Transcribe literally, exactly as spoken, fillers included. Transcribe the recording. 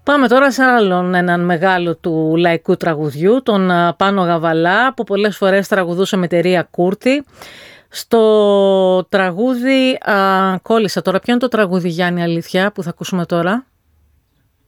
Πάμε τώρα σε άλλον έναν μεγάλο του λαϊκού τραγουδιού, τον Πάνο Γαβαλά, που πολλές φορές τραγουδούσε με τη Ρία Κούρτη. Στο τραγούδι α, κόλλησα τώρα. Ποιο είναι το τραγούδι, Γιάννη, αλήθεια, που θα ακούσουμε τώρα?